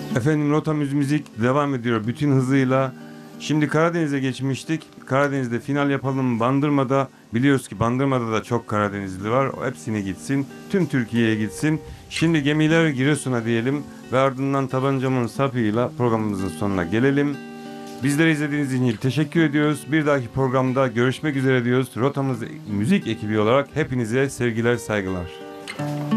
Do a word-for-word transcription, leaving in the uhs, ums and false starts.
Efendim Rota Müzik devam ediyor bütün hızıyla. Şimdi Karadeniz'e geçmiştik. Karadeniz'de final yapalım Bandırma'da. Biliyoruz ki Bandırma'da da çok Karadenizli var. O hepsine gitsin. Tüm Türkiye'ye gitsin. Şimdi gemiler Giresun'a diyelim ve ardından tabancamın sapıyla programımızın sonuna gelelim. Bizleri izlediğiniz için teşekkür ediyoruz. Bir dahaki programda görüşmek üzere diyoruz. Rotamız müzik ekibi olarak hepinize sevgiler, saygılar.